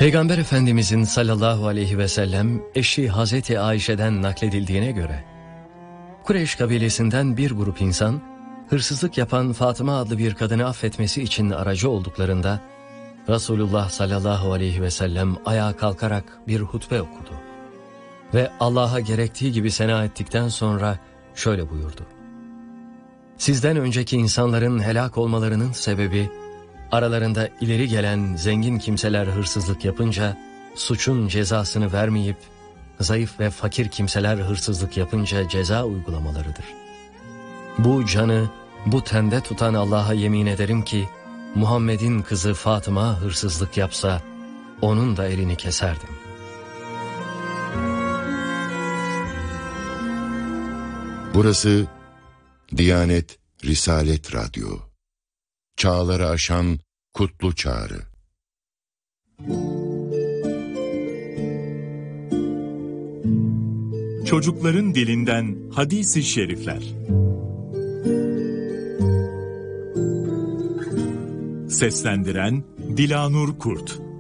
Peygamber Efendimizin sallallahu aleyhi ve sellem eşi Hazreti Ayşe'den nakledildiğine göre, Kureyş kabilesinden bir grup insan, hırsızlık yapan Fatıma adlı bir kadını affetmesi için aracı olduklarında, Resulullah sallallahu aleyhi ve sellem ayağa kalkarak bir hutbe okudu. Ve Allah'a gerektiği gibi sena ettikten sonra şöyle buyurdu: Sizden önceki insanların helak olmalarının sebebi, aralarında ileri gelen zengin kimseler hırsızlık yapınca, suçun cezasını vermeyip, zayıf ve fakir kimseler hırsızlık yapınca ceza uygulamalarıdır. Bu canı, bu tende tutan Allah'a yemin ederim ki, Muhammed'in kızı Fatıma hırsızlık yapsa, onun da elini keserdim. Burası Diyanet Risalet Radyo. Çağları aşan kutlu çağrı. Çocukların dilinden hadis-i şerifler. Seslendiren Dilanur Kurt.